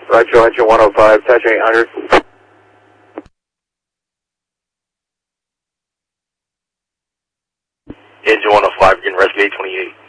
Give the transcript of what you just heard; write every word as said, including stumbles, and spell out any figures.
Roger, engine one oh five, touch eight hundred. Engine one oh five, getting rescue eight twenty-eight.